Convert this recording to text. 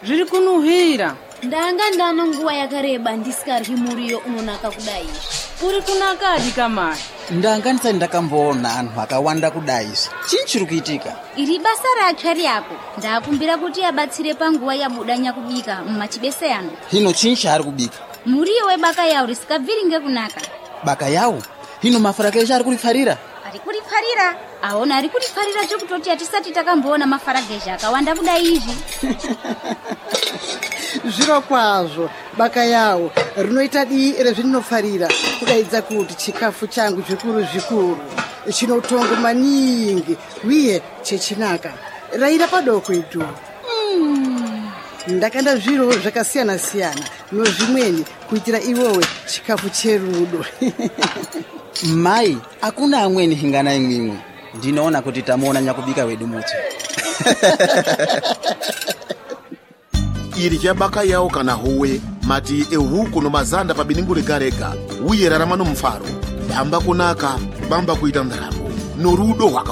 zviri kunuhira. Ndanga ndano nguwa yakareba ndisikaryi muriyo unonaka kudai. Uri kunakadi kamai? Ndanga ndisati ndakamboona anhu akawanda kudai. Chii chiri kuitika? Iri basa ratsva ryako. Ndakumbira kuti abatsire panguva yabudanya kubika mumachibese ano. Hino chii chaari kubika? Muriyo webaka yawo risikabviri ngekunaka. Baka yawo? Hino mafaragesha ari kurifarira? Ari kurifarira? Aona ari kurifarira zvekutoti hatisati takamboona mafaragesha akawanda kudai izvi. Zviro kwazvo baka yawo rinoita dii rezvinofarira kudaidza kuti chikafu changu zvikuru chinotongo maningi uye chechinaka. Raira padoko itu. Ndakanda zviro zvakasiyana-siyana nozvimweni kuitira iwowe chikafu cherudo. Mai, hakuna amweni hingana imwimwe. Ndinoona kuti tamuona nyakubika wedu muti. Iri chabaka yawo kana howe mati ehuku nomazanda pabiningu rega uye raramano mfaro bamba kunaka bamba kuita ndaramo norudo